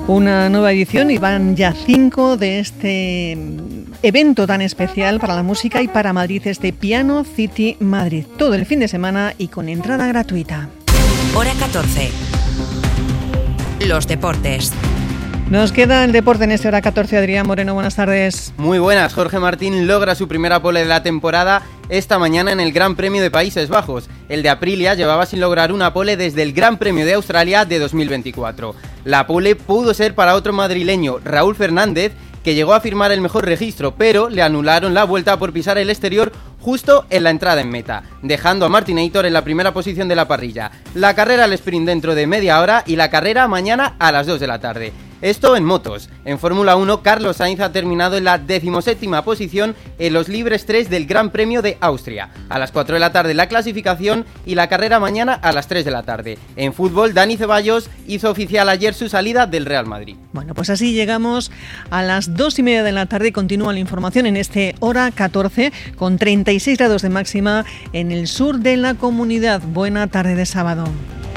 Una nueva edición y van ya 5 de este evento tan especial para la música y para Madrid, este Piano City Madrid. Todo el fin de semana y con entrada gratuita. Hora 14. Los deportes. Nos queda el deporte en este hora 14. Adrián Moreno, buenas tardes. Muy buenas. Jorge Martín logra su primera pole de la temporada esta mañana en el Gran Premio de Países Bajos. El de Aprilia llevaba sin lograr una pole desde el Gran Premio de Australia de 2024. La pole pudo ser para otro madrileño, Raúl Fernández, que llegó a firmar el mejor registro, pero le anularon la vuelta por pisar el exterior justo en la entrada en meta, dejando a Martinator en la primera posición de la parrilla. La carrera al sprint dentro de media hora y la carrera mañana a las 2 de la tarde. Esto en motos. En Fórmula 1, Carlos Sainz ha terminado en la 17ª posición en los libres 3 del Gran Premio de Austria. A las 4 de la tarde la clasificación y la carrera mañana a las 3 de la tarde. En fútbol, Dani Ceballos hizo oficial ayer su salida del Real Madrid. Bueno, pues así llegamos a las 2:30 de la tarde y continúa la información en este hora 14 con 36 grados de máxima en el sur de la comunidad. Buena tarde de sábado.